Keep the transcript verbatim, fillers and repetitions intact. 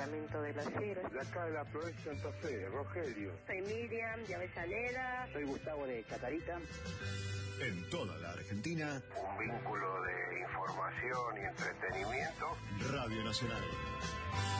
departamento de Los Heros. De acá de la provincia de Santa Fe, Rogelio. Soy Miriam de Avellaneda. Soy Gustavo de Chacarita. En toda la Argentina, un vínculo de información y entretenimiento. Radio Nacional.